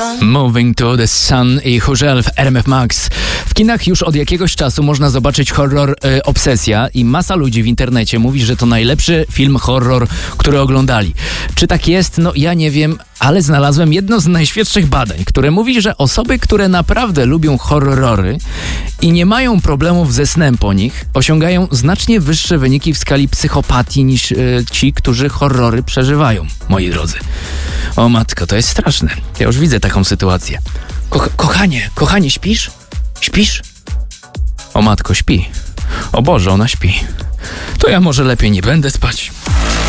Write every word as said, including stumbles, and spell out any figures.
Moving to the Sun i Hurzel w R M F Max. W kinach już od jakiegoś czasu można zobaczyć horror y, Obsesja i masa ludzi w internecie mówi, że to najlepszy film horror, który oglądali. Czy tak jest? No ja nie wiem, ale znalazłem jedno z najświeższych badań, które mówi, że osoby, które naprawdę lubią horrory i nie mają problemów ze snem po nich, osiągają znacznie wyższe wyniki w skali psychopatii niż y, ci, którzy horrory przeżywają, moi drodzy. O matko, to jest straszne. Ja już widzę taką sytuację. Ko- kochanie, kochanie, śpisz? Śpisz? O matko, śpi. O Boże, ona śpi. To ja może lepiej nie będę spać.